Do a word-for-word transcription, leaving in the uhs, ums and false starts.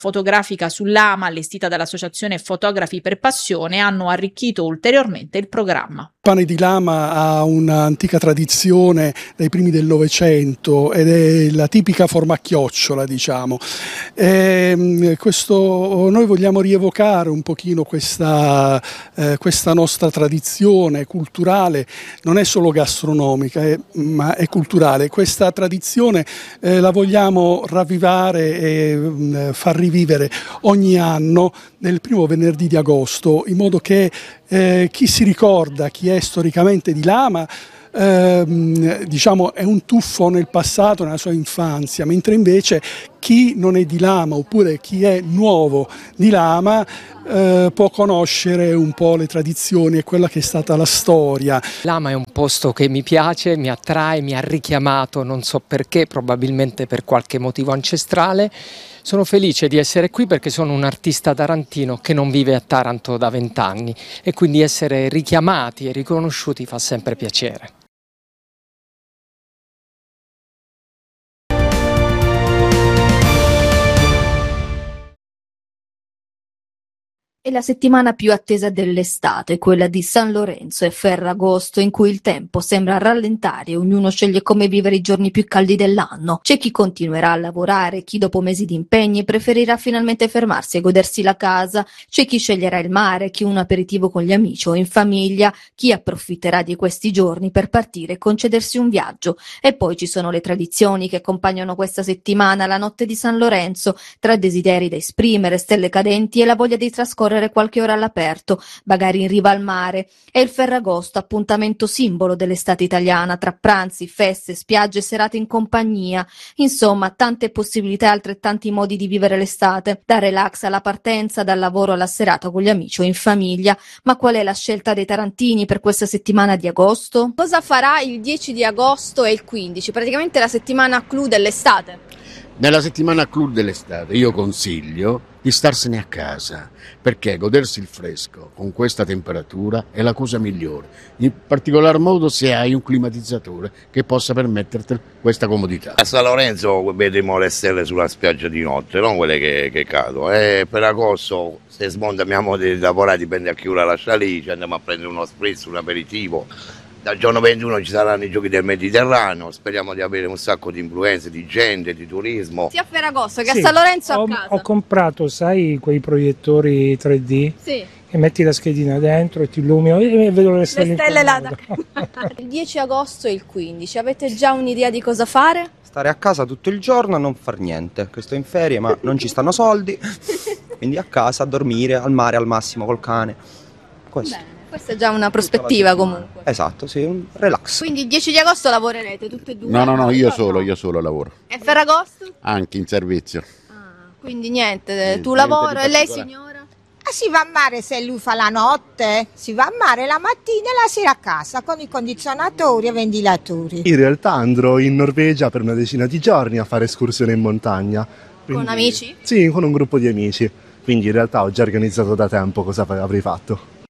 fotografica sull'Ama allestita dall'associazione Fotografi per Passione hanno arricchito ulteriormente il programma. Il pane di lama ha un'antica tradizione dai primi del Novecento ed è la tipica forma a chiocciola, diciamo. E questo, noi vogliamo rievocare un pochino questa, eh, questa nostra tradizione culturale, non è solo gastronomica, è, ma è culturale. Questa tradizione eh, la vogliamo ravvivare e mh, far rivivere ogni anno nel primo venerdì di agosto, in modo che eh, chi si ricorda, chi è storicamente di Lama, ehm, diciamo è un tuffo nel passato, nella sua infanzia, mentre invece chi non è di Lama oppure chi è nuovo di Lama eh, può conoscere un po' le tradizioni e quella che è stata la storia. Lama è un posto che mi piace, mi attrae, mi ha richiamato, non so perché, probabilmente per qualche motivo ancestrale. Sono felice di essere qui perché sono un artista tarantino che non vive a Taranto da vent'anni e quindi essere richiamati e riconosciuti fa sempre piacere. È la settimana più attesa dell'estate, quella di San Lorenzo e Ferragosto, in cui il tempo sembra rallentare e ognuno sceglie come vivere i giorni più caldi dell'anno. C'è chi continuerà a lavorare, chi dopo mesi di impegni preferirà finalmente fermarsi e godersi la casa, c'è chi sceglierà il mare, chi un aperitivo con gli amici o in famiglia, chi approfitterà di questi giorni per partire e concedersi un viaggio. E poi ci sono le tradizioni che accompagnano questa settimana, la notte di San Lorenzo, tra desideri da esprimere, stelle cadenti e la voglia di trascorrere qualche ora all'aperto, magari in riva al mare. È il Ferragosto, appuntamento simbolo dell'estate italiana, tra pranzi, feste, spiagge, serate in compagnia. Insomma, tante possibilità e altrettanti modi di vivere l'estate, dal relax alla partenza, dal lavoro alla serata con gli amici o in famiglia. Ma qual è la scelta dei tarantini per questa settimana di agosto? Cosa farà il dieci di agosto e il quindici? Praticamente la settimana clou dell'estate. Nella settimana clou dell'estate io consiglio di starsene a casa, perché godersi il fresco con questa temperatura è la cosa migliore, in particolar modo se hai un climatizzatore che possa permetterti questa comodità. A San Lorenzo vedremo le stelle sulla spiaggia di notte, non quelle che, che cadono, e per agosto se smonta mia moglie di lavorare dipende a che ora lascia lì, ci andiamo a prendere uno spritz, un aperitivo. Dal giorno ventuno ci saranno i giochi del Mediterraneo, speriamo di avere un sacco di influenze, di gente, di turismo. Sia a Ferragosto che Sì, a San Lorenzo ho, a casa. Ho comprato, sai, quei proiettori tre D? Sì. E metti la schedina dentro e ti illumino e vedo le stelle. Le stelle là da... Il dieci agosto e il quindici, avete già un'idea di cosa fare? Stare a casa tutto il giorno e non far niente, che sto in ferie ma non ci stanno soldi, quindi a casa a dormire, al mare al massimo col cane. Questo. Bene. Questa è già una prospettiva comunque. Esatto, sì, un relax. Quindi il dieci di agosto lavorerete tutte e due? No, no, no, io solo, io solo lavoro. E Ferragosto? Anche in servizio. Ah, quindi niente, Sì, tu niente lavoro di e lei particolare. signora? Ah, si va a mare se lui fa la notte, si va a mare la mattina e la sera a casa con i condizionatori e ventilatori. In realtà andrò in Norvegia per una decina di giorni a fare escursione in montagna. Quindi, con amici? Sì, con un gruppo di amici. Quindi in realtà ho già organizzato da tempo cosa avrei fatto.